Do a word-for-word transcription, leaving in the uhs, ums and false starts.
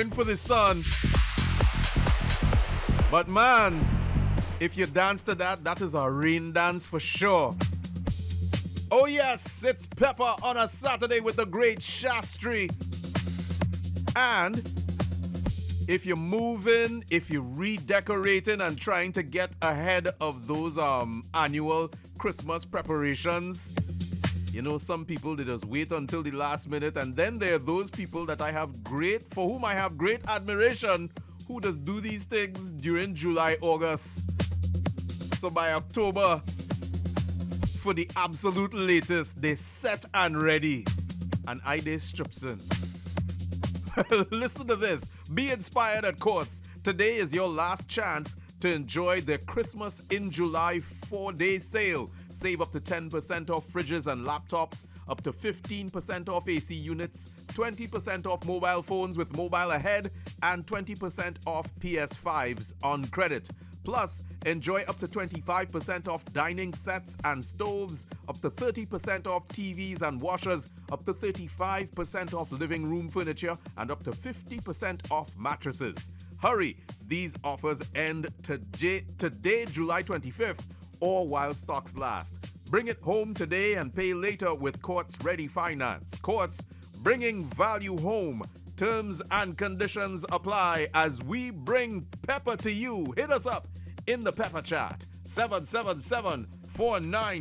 preparing for the sun. But man, if you dance to that, that is a rain dance for sure. Oh yes, it's Pepper on a Saturday with the great Shastri. And if you're moving, if you're redecorating and trying to get ahead of those um annual Christmas preparations, you know, some people, they just wait until the last minute, and then there are those people that I have great, for whom I have great admiration, who just do these things during July, August. So by October, for the absolute latest, they set and ready. And I they strips in. Listen to this. Be inspired at Courts. Today is your last chance to enjoy the Christmas in July four-day sale. Save up to ten percent off fridges and laptops, up to fifteen percent off A C units, twenty percent off mobile phones with Mobile Ahead, and twenty percent off P S fives on credit. Plus, enjoy up to twenty-five percent off dining sets and stoves, up to thirty percent off T Vs and washers, up to thirty-five percent off living room furniture, and up to fifty percent off mattresses. Hurry! These offers end today, today, July twenty-fifth, or while stocks last. Bring it home today and pay later with Courts Ready Finance. Courts, bringing value home. Terms and conditions apply as we bring Pepper to you. Hit us up in the Pepper Chat, seven seven seven, four nine